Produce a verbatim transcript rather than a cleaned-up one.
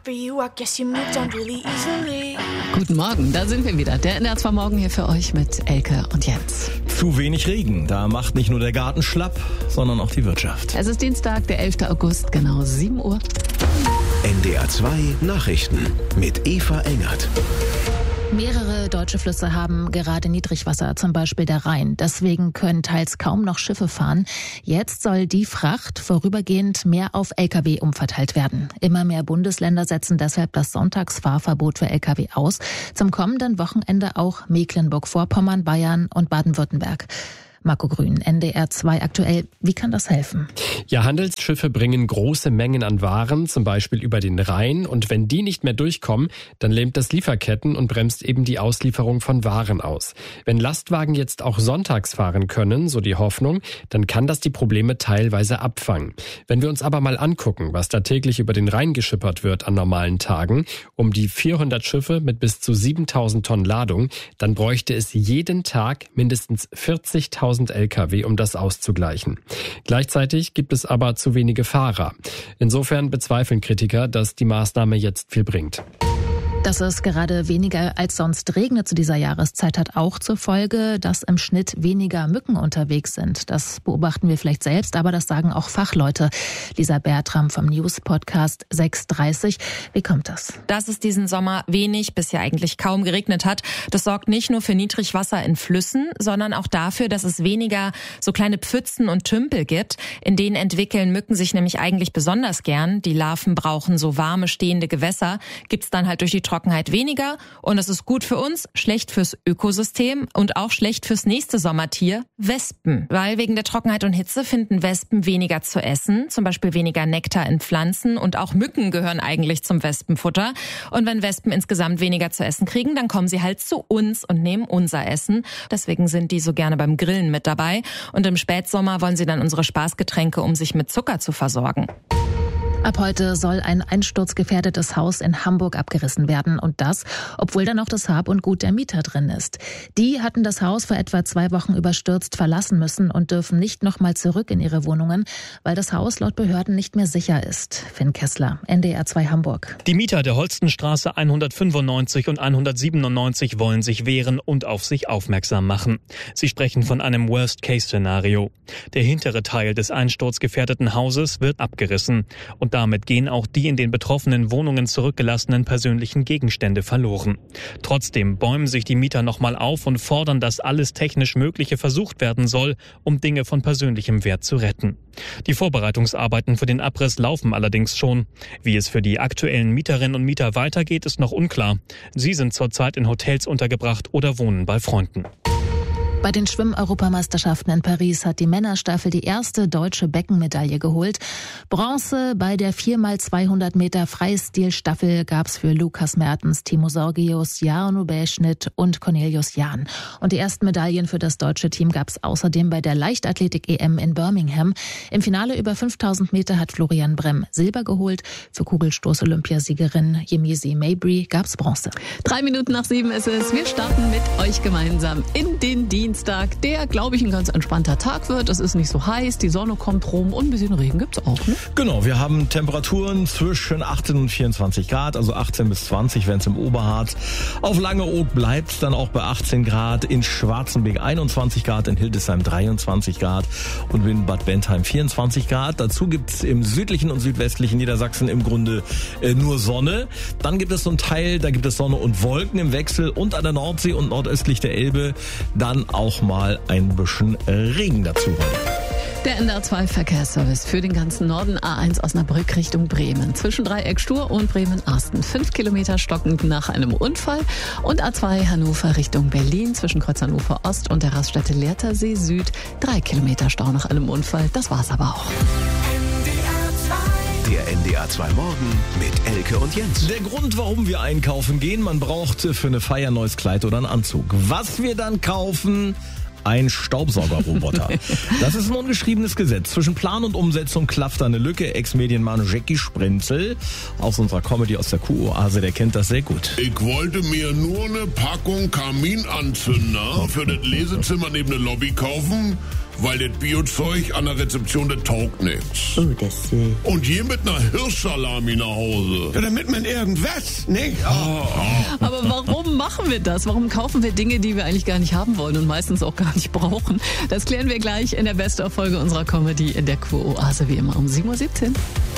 for you, I guess you moved on really easily. Guten Morgen, da sind wir wieder. Der N D R zwei Morgen hier für euch mit Elke und Jens. Zu wenig Regen, da macht nicht nur der Garten schlapp, sondern auch die Wirtschaft. Es ist Dienstag, der elfter August, genau sieben Uhr. N D R zwei Nachrichten mit Eva Engert. Mehrere deutsche Flüsse haben gerade Niedrigwasser, zum Beispiel der Rhein. Deswegen können teils kaum noch Schiffe fahren. Jetzt soll die Fracht vorübergehend mehr auf L K W umverteilt werden. Immer mehr Bundesländer setzen deshalb das Sonntagsfahrverbot für L K W aus. Zum kommenden Wochenende auch Mecklenburg-Vorpommern, Bayern und Baden-Württemberg. Marco Grün, N D R zwei aktuell. Wie kann das helfen? Ja, Handelsschiffe bringen große Mengen an Waren, zum Beispiel über den Rhein. Und wenn die nicht mehr durchkommen, dann lähmt das Lieferketten und bremst eben die Auslieferung von Waren aus. Wenn Lastwagen jetzt auch sonntags fahren können, so die Hoffnung, dann kann das die Probleme teilweise abfangen. Wenn wir uns aber mal angucken, was da täglich über den Rhein geschippert wird an normalen Tagen, um die vierhundert Schiffe mit bis zu siebentausend Tonnen Ladung, dann bräuchte es jeden Tag mindestens vierzigtausend L K W, um das auszugleichen. Gleichzeitig gibt es aber zu wenige Fahrer. Insofern bezweifeln Kritiker, dass die Maßnahme jetzt viel bringt. Dass es gerade weniger als sonst regnet zu dieser Jahreszeit, hat auch zur Folge, dass im Schnitt weniger Mücken unterwegs sind. Das beobachten wir vielleicht selbst, aber das sagen auch Fachleute. Lisa Bertram vom News-Podcast sechs dreißig. Wie kommt das? Dass es diesen Sommer wenig bis ja eigentlich kaum geregnet hat, das sorgt nicht nur für Niedrigwasser in Flüssen, sondern auch dafür, dass es weniger so kleine Pfützen und Tümpel gibt. In denen entwickeln Mücken sich nämlich eigentlich besonders gern. Die Larven brauchen so warme, stehende Gewässer. Gibt's dann halt durch die Trockenheit weniger und das ist gut für uns, schlecht fürs Ökosystem und auch schlecht fürs nächste Sommertier, Wespen. Weil wegen der Trockenheit und Hitze finden Wespen weniger zu essen, zum Beispiel weniger Nektar in Pflanzen und auch Mücken gehören eigentlich zum Wespenfutter. Und wenn Wespen insgesamt weniger zu essen kriegen, dann kommen sie halt zu uns und nehmen unser Essen. Deswegen sind die so gerne beim Grillen mit dabei und im Spätsommer wollen sie dann unsere Spaßgetränke, um sich mit Zucker zu versorgen. Ab heute soll ein einsturzgefährdetes Haus in Hamburg abgerissen werden. Und das, obwohl da noch das Hab und Gut der Mieter drin ist. Die hatten das Haus vor etwa zwei Wochen überstürzt verlassen müssen und dürfen nicht nochmal zurück in ihre Wohnungen, weil das Haus laut Behörden nicht mehr sicher ist. Finn Kessler, N D R zwei Hamburg. Die Mieter der Holstenstraße hundertfünfundneunzig und hundertsiebenundneunzig wollen sich wehren und auf sich aufmerksam machen. Sie sprechen von einem Worst-Case-Szenario. Der hintere Teil des einsturzgefährdeten Hauses wird abgerissen. Und damit gehen auch die in den betroffenen Wohnungen zurückgelassenen persönlichen Gegenstände verloren. Trotzdem bäumen sich die Mieter nochmal auf und fordern, dass alles technisch Mögliche versucht werden soll, um Dinge von persönlichem Wert zu retten. Die Vorbereitungsarbeiten für den Abriss laufen allerdings schon. Wie es für die aktuellen Mieterinnen und Mieter weitergeht, ist noch unklar. Sie sind zurzeit in Hotels untergebracht oder wohnen bei Freunden. Bei den Schwimm-Europameisterschaften in Paris hat die Männerstaffel die erste deutsche Beckenmedaille geholt. Bronze bei der vier mal zweihundert Meter Freistilstaffel gab's für Lukas Mertens, Timo Sorgius, Jarno Bäschnitt und Cornelius Jahn. Und die ersten Medaillen für das deutsche Team gab's außerdem bei der Leichtathletik-E M in Birmingham. Im Finale über fünftausend Meter hat Florian Bremm Silber geholt. Für Kugelstoß-Olympiasiegerin Yemisi Mabry gab's Bronze. Drei Minuten nach sieben ist es. Wir starten mit euch gemeinsam in den Dienstag. Dienstag, der, glaube ich, ein ganz entspannter Tag wird. Es ist nicht so heiß, die Sonne kommt rum und ein bisschen Regen gibt's auch, ne? Genau, wir haben Temperaturen zwischen achtzehn und vierundzwanzig Grad, also achtzehn bis zwanzig, wenn es im Oberharz. Auf Langeoog bleibt dann auch bei achtzehn Grad, in Schwarzenberg einundzwanzig Grad, in Hildesheim dreiundzwanzig Grad und in Bad Bentheim vierundzwanzig Grad. Dazu gibt's im südlichen und südwestlichen Niedersachsen im Grunde äh, nur Sonne. Dann gibt es so einen Teil, da gibt es Sonne und Wolken im Wechsel und an der Nordsee und nordöstlich der Elbe dann auch mal ein bisschen Regen dazu. Der N D R zwei Verkehrsservice für den ganzen Norden. A eins Osnabrück Richtung Bremen. Zwischen Dreieck Stur und Bremen-Arsten. Fünf Kilometer stockend nach einem Unfall. Und A zwei Hannover Richtung Berlin. Zwischen Kreuz Hannover Ost und der Raststätte Lehrtersee Süd. Drei Kilometer Stau nach einem Unfall. Das war's aber auch. Der N D R zwei Morgen mit Elke und Jens. Der Grund, warum wir einkaufen gehen, man braucht für eine Feier ein neues Kleid oder einen Anzug. Was wir dann kaufen, ein Staubsaugerroboter. Das ist ein ungeschriebenes Gesetz. Zwischen Plan und Umsetzung klafft da eine Lücke. Ex-Medienmann Jackie Sprenzel aus unserer Comedy aus der Q-Oase, der kennt das sehr gut. Ich wollte mir nur eine Packung Kaminanzünder für das Lesezimmer neben der Lobby kaufen, weil das Biozeug an der Rezeption, das taugt nichts. Oh, das, äh... Und hier mit einer Hirschsalami nach Hause. Ja, damit man irgendwas, ne? Oh. Aber warum machen wir das? Warum kaufen wir Dinge, die wir eigentlich gar nicht haben wollen und meistens auch gar nicht brauchen? Das klären wir gleich in der Best-of-Folge unserer Comedy in der Q-Oase, wie immer um sieben Uhr siebzehn.